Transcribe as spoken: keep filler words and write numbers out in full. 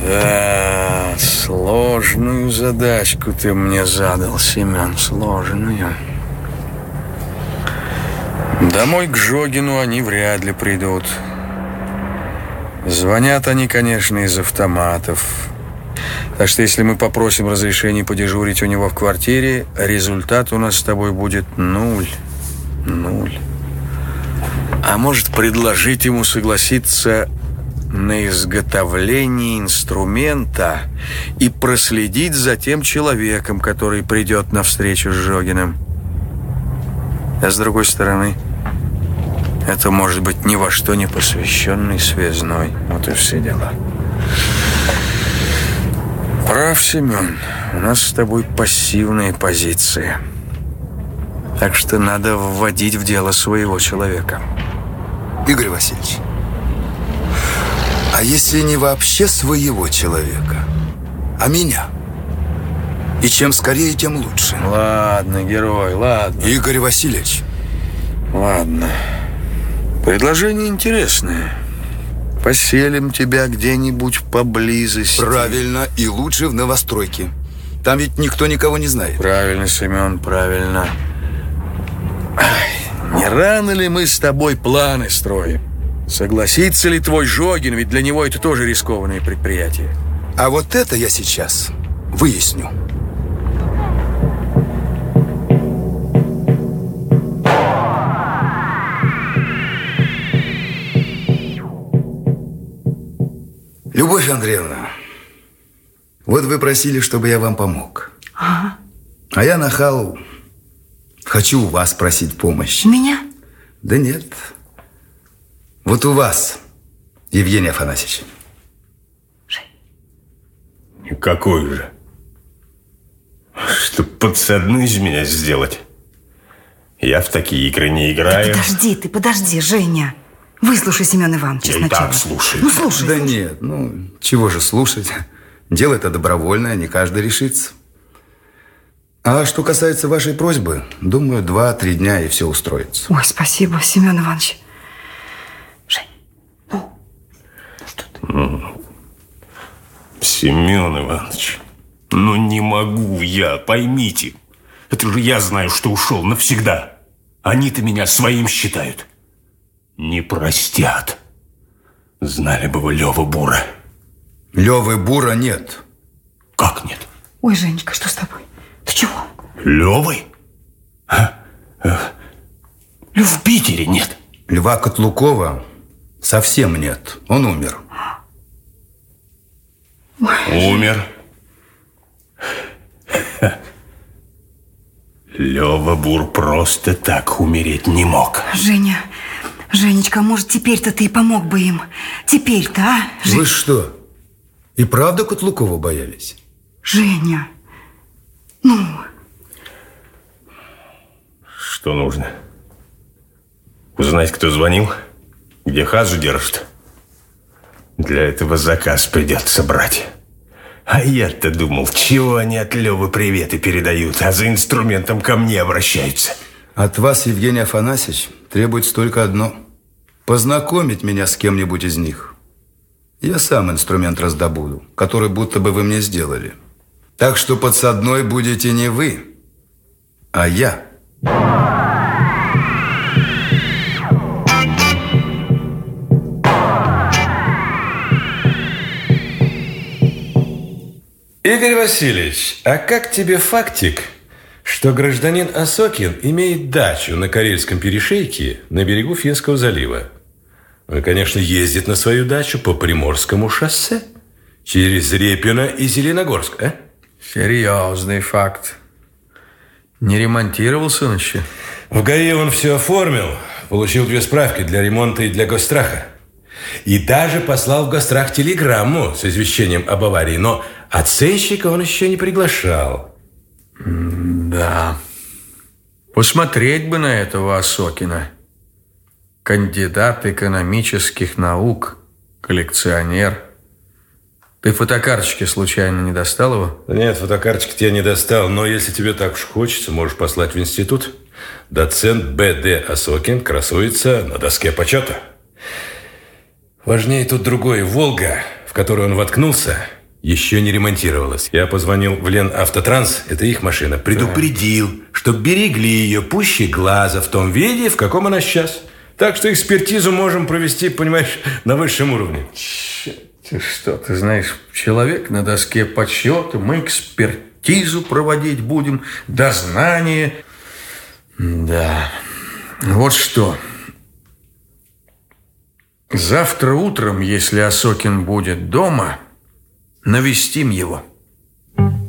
Да, сложную задачку ты мне задал, Семен, сложную. Домой к Жогину они вряд ли придут. Звонят они, конечно, из автоматов. Так что если мы попросим разрешения подежурить у него в квартире, результат у нас с тобой будет нуль. Нуль. А может, предложить ему согласиться на изготовление инструмента и проследить за тем человеком, который придет на встречу с Жогиным. А с другой стороны, это может быть ни во что не посвященный связной. Вот и все дела. Прав, Семен. У нас с тобой пассивная позиция. Так что надо вводить в дело своего человека. Игорь Васильевич, а если не вообще своего человека, а меня? И чем скорее, тем лучше. Ладно, герой, ладно. Игорь Васильевич. Ладно. Предложение интересное. Поселим тебя где-нибудь поблизости. Правильно, и лучше в новостройке. Там ведь никто никого не знает. Правильно, Семен, правильно. Ай, не рано ли мы с тобой планы строим? Согласится ли твой Жогин, ведь для него это тоже рискованное предприятие. А вот это я сейчас выясню. Любовь Андреевна, вот вы просили, чтобы я вам помог. Ага. А я, нахал, хочу у вас просить помощи. Меня? Да нет. Вот у вас, Евгений Афанасьевич. И какой же? Чтоб подсадную из меня сделать. Я в такие игры не играю. Да подожди ты, подожди, Женя. Выслушай Семена Ивановича Я сначала. и так слушаю. Ну, слушай. Да слушай. нет, ну, чего же слушать. Дело это добровольное, не каждый решится. А что касается вашей просьбы, думаю, два-три дня и все устроится. Ой, спасибо, Семен Иванович. Жень, ну, ну что ты? Ну, Семен Иванович, ну не могу я, поймите. Это же я знаю, что ушел навсегда. Они-то меня своим считают. Не простят. Знали бы вы Лёва Бура. Лёвы Бура нет. Как нет? Ой, Женечка, что с тобой? Ты чего? Лёвы? А? А? В Питере нет. Льва Котлукова совсем нет. Он умер. Ой. Умер. Лёва Бур просто так умереть не мог. Женя, Женечка, может, теперь-то ты и помог бы им? Теперь-то, а? Жень... Вы что, и правда Котлукова боялись? Женя, ну... Что нужно? Узнать, кто звонил? Где Хазу держит? Для этого заказ придется брать. А я-то думал, чего они от Лёвы приветы передают, а за инструментом ко мне обращаются. От вас, Евгений Афанасьевич, требуется только одно. Познакомить меня с кем-нибудь из них. Я сам инструмент раздобуду, который будто бы вы мне сделали. Так что подсадной будете не вы, а я. Игорь Васильевич, а как тебе фактик, что гражданин Осокин имеет дачу на Карельском перешейке на берегу Финского залива? Он, конечно, ездит на свою дачу по Приморскому шоссе через Репино и Зеленогорск, а? Серьезный факт. Не ремонтировался он еще? В ГАИ он все оформил, получил две справки для ремонта и для госстраха. И даже послал в гострах телеграмму с извещением об аварии, но оценщика он еще не приглашал. Да. Посмотреть бы на этого Осокина. Кандидат экономических наук, коллекционер. Ты фотокарточки случайно не достал его? Нет, фотокарточки тебе не достал, но если тебе так уж хочется, можешь послать в институт. Доцент Б Д Осокин красуется на доске почета. Важнее тут другое. «Волга», в которую он воткнулся, еще не ремонтировалась. Я позвонил в Ленавтотранс, это их машина, предупредил, чтоб берегли ее пуще глаза в том виде, в каком она сейчас. Так что экспертизу можем провести, понимаешь, на высшем уровне. Ты что, ты знаешь, человек на доске подсчета, мы экспертизу проводить будем, дознание. Да, вот что. Завтра утром, если Осокин будет дома, навестим его.